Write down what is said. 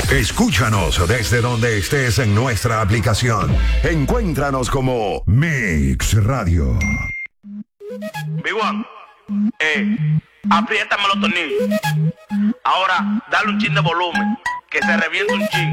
Escúchanos desde donde estés en nuestra aplicación. Encuéntranos como Mix Radio. Big One, apriétame los tornillos. Ahora, dale un chin de volumen, que se reviente un chin.